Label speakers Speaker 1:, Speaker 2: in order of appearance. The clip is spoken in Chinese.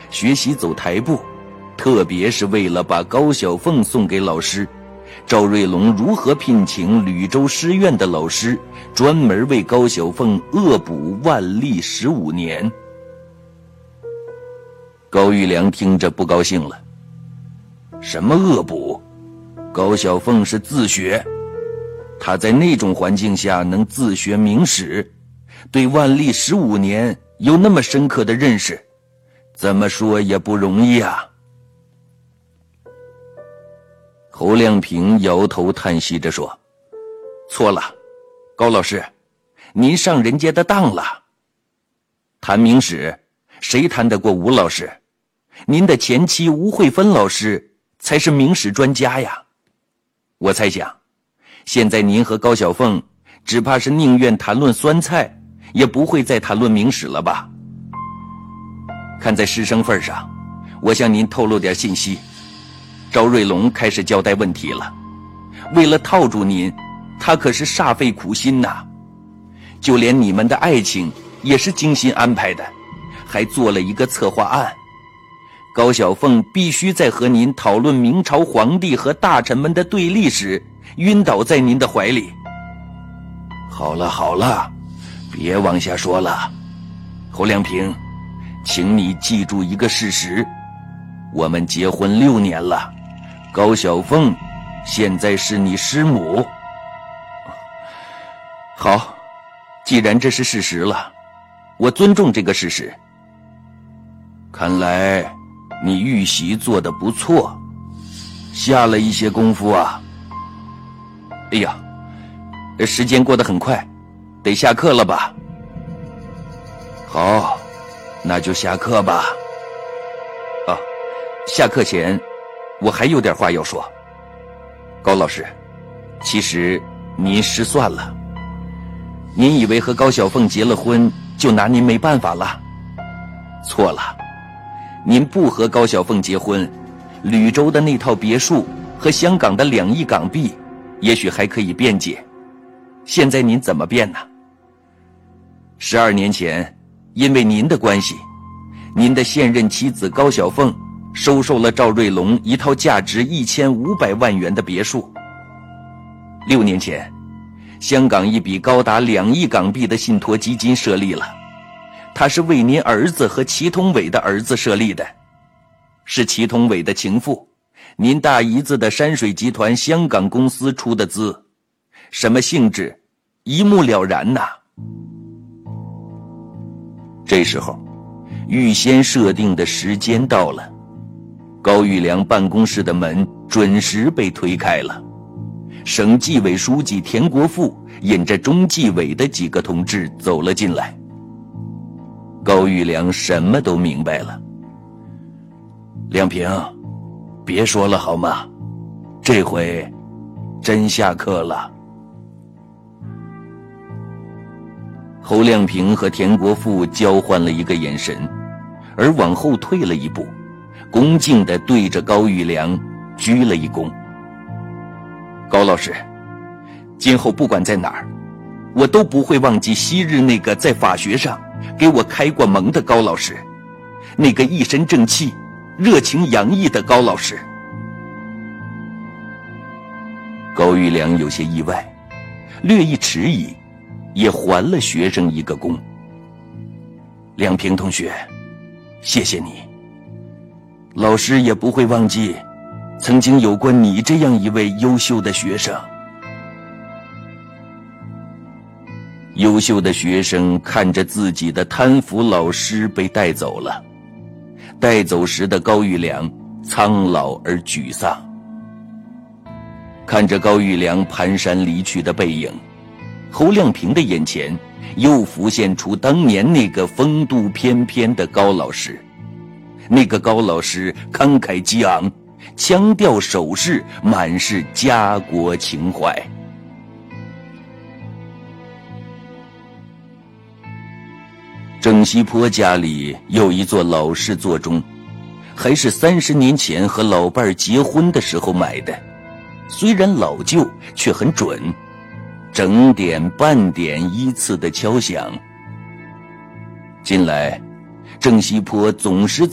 Speaker 1: 学习走台步，特别是为了把高小凤送给老师，赵瑞龙如何聘请吕州师院的老师，专门为高小凤恶补万历15年。高玉良听着不高兴了，什么恶补？高小凤是自学，他在那种环境下能自学明史，对万历15年有那么深刻的认识，怎么说也不容易啊。侯亮平摇头叹息着说，错了，高老师，您上人家的当了。谈明史，谁谈得过吴老师？您的前妻吴慧芬老师才是明史专家呀。我猜想，现在您和高小凤只怕是宁愿谈论酸菜，也不会再谈论明史了吧？看在师生份上，我向您透露点信息。赵瑞龙开始交代问题了，为了套住您，他可是煞费苦心呐。就连你们的爱情也是精心安排的，还做了一个策划案。高小凤必须在和您讨论明朝皇帝和大臣们的对立时，晕倒在您的怀里。好了好了，别往下说了。侯亮平，请你记住一个事实，我们结婚6年了，高小凤现在是你师母。好，既然这是事实了，我尊重这个事实。看来你预习做得不错，下了一些功夫啊。哎呀，时间过得很快，得下课了吧？好，那就下课吧。啊，下课前我还有点话要说。高老师，其实您失算了。您以为和高小凤结了婚就拿您没办法了？错了，您不和高小凤结婚，吕州的那套别墅和香港的2亿港币也许还可以辩解。现在您怎么辩呢？12年前，因为您的关系，您的现任妻子高小凤收受了赵瑞龙一套价值1500万元的别墅。6年前，香港一笔高达2亿港币的信托基金设立了，它是为您儿子和祁同伟的儿子设立的，是祁同伟的情妇，您大姨子的山水集团香港公司出的资，什么性质，一目了然呐。这时候，预先设定的时间到了，高玉良办公室的门准时被推开了。省纪委书记田国富引着中纪委的几个同志走了进来。高玉良什么都明白了。亮平，别说了好吗？这回真下课了。侯亮平和田国富交换了一个眼神，而往后退了一步，恭敬地对着高玉良鞠了一躬。高老师，今后不管在哪儿，我都不会忘记昔日那个在法学上给我开过蒙的高老师，那个一身正气、热情洋溢的高老师。高玉良有些意外，略一迟疑，也还了学生一个躬。亮平同学，谢谢你。老师也不会忘记曾经有过你这样一位优秀的学生。优秀的学生看着自己的贪腐老师被带走了，带走时的高玉良苍老而沮丧。看着高玉良蹒跚离去的背影，侯亮平的眼前又浮现出当年那个风度翩翩的高老师。那个高老师慷慨激昂，腔调手势满是家国情怀。郑西坡家里有一座老式座钟，还是30年前和老伴儿结婚的时候买的，虽然老旧，却很准，整点半点依次的敲响。近来，郑西坡总是